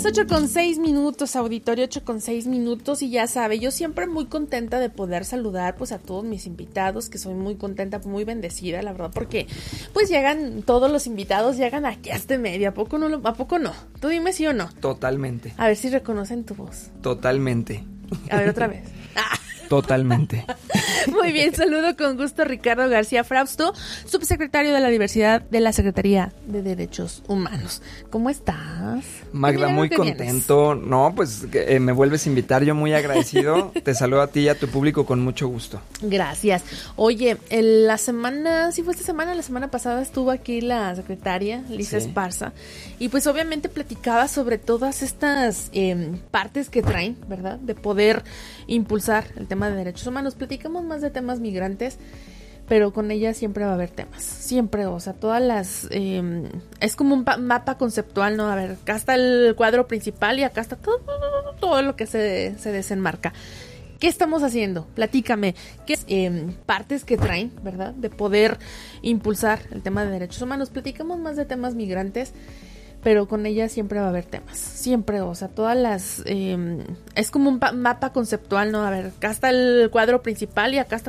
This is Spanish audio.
las 8:06, auditorio, 8:06, y ya sabe, yo siempre muy contenta de poder saludar pues a todos mis invitados, que soy muy contenta, muy bendecida, la verdad, porque pues llegan, todos los invitados llegan aquí a este medio, ¿a poco no? Tú dime sí o no. Totalmente. A ver si reconocen tu voz. Totalmente. A ver otra vez. Totalmente. Muy bien, saludo con gusto a Ricardo García Frausto, subsecretario de la Diversidad de la Secretaría de Derechos Humanos. ¿Cómo estás? Magda, muy contento. Vienes. No, pues me vuelves a invitar, yo muy agradecido. Te saludo a ti y a tu público con mucho gusto. Gracias. Oye, la semana pasada estuvo aquí la secretaria, Lisa Esparza, y pues obviamente platicaba sobre todas estas partes que traen, ¿verdad? De poder impulsar el tema de derechos humanos. Platicamos más de temas migrantes, pero con ella siempre va a haber temas, siempre, o sea, todas las es como un mapa conceptual, ¿no? A ver, acá está el cuadro principal y acá está todo lo que se desenmarca. ¿Qué estamos haciendo? Platícame, ¿qué partes que traen, ¿verdad? De poder impulsar el tema de derechos humanos. Platicamos más de temas migrantes, pero con ella siempre va a haber temas, siempre, o sea, todas las es como un mapa conceptual, ¿no? A ver, acá está el cuadro principal y acá está